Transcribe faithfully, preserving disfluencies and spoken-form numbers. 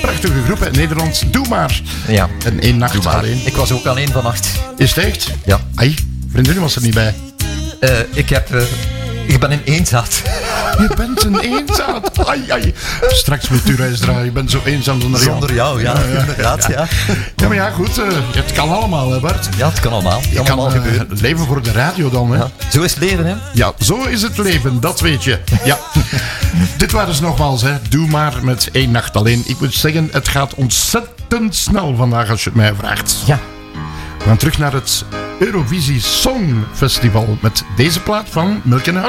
prachtige groep uit Nederland. Doe maar. Ja. En één nacht Doe maar. alleen. Ik was ook alleen vannacht. Is het echt? Ja. Ai, vriendin was er niet bij. Uh, ik heb... Uh, ik ben een eenzaad. Je bent een eenzaad. Ai, ai. Straks moet u reis draaien. Je bent zo eenzaam zonder jou. Zonder jou, ja. ja, ja. Inderdaad, ja. Ja, maar ja, goed. Uh, het kan allemaal, hè Bart? Ja, het kan allemaal. Het kan, kan allemaal uh, gebeuren. Leven voor de radio dan, hè? Ja. Zo is het leven, hè? Ja, zo is het leven. Dat weet je. Ja. Dit waren dus nogmaals, hè. Doe maar met één nacht alleen. Ik moet zeggen, het gaat ontzettend snel vandaag als je het mij vraagt. Ja. We gaan terug naar het Eurovisie Songfestival met deze plaat van Milk and Honey.